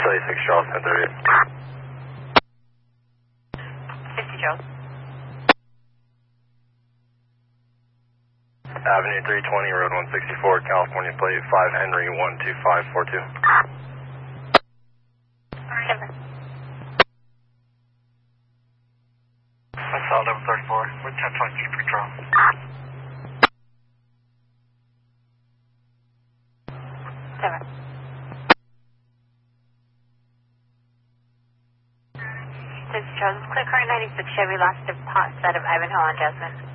76 Charles, 1038. 50 Charles. Avenue 320, Road 164, California plate 5 Henry 12542. Denver. That's all 1134. We're 1020 patrol. Denver. 50 Charles. Clear car 96 Chevy lost a pot set of Ivanhoe on Jasmine.